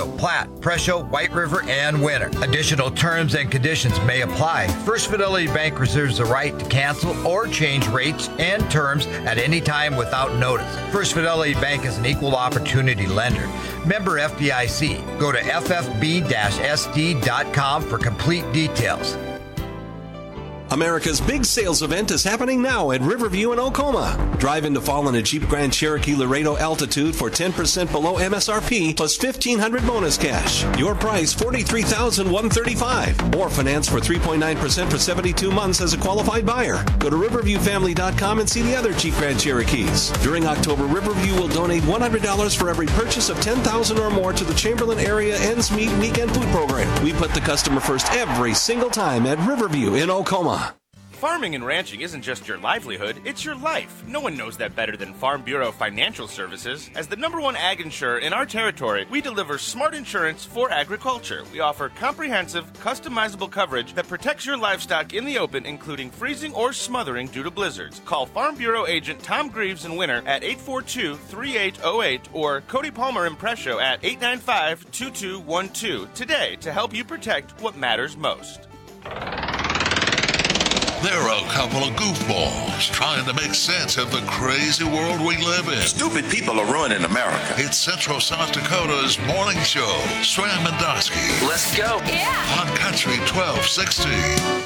Colorado, Platte, Presho, White River, and Winter. Additional terms and conditions may apply. First Fidelity Bank reserves the right to cancel or change rates and terms at any time without notice. First Fidelity Bank is an equal opportunity lender. Member FDIC. Go to ffb-sd.com for complete details. America's big sales event is happening now at Riverview in Oklahoma. Drive into fall in a Jeep Grand Cherokee Laredo Altitude for 10% below MSRP plus $1,500 bonus cash. Your price $43,135, or finance for 3.9% for 72 months as a qualified buyer. Go to riverviewfamily.com and see the other Jeep Grand Cherokees. During October, Riverview will donate $100 for every purchase of $10,000 or more to the Chamberlain Area Ends Meet Weekend Food Program. We put the customer first every single time at Riverview in Oklahoma. Farming and ranching isn't just your livelihood, it's your life. No one knows that better than Farm Bureau Financial Services. As the #1 ag insurer in our territory, we deliver smart insurance for agriculture. We offer comprehensive, customizable coverage that protects your livestock in the open, including freezing or smothering due to blizzards. Call Farm Bureau agent Tom Greaves in Winter at 842-3808 or Cody Palmer in Presho at 895-2212 today to help you protect what matters most. They're a couple of goofballs trying to make sense of the crazy world we live in. Stupid people are ruining America. It's Central South Dakota's morning show. Swam and Dosky. Let's go. On Country 1260.